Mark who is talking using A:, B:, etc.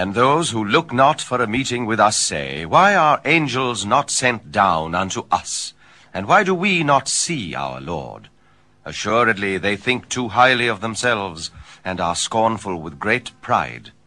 A: And those who look not for a meeting with us say, Why are angels not sent down unto us? And why do we not see our Lord? Assuredly they think too highly of themselves, and are scornful with great pride.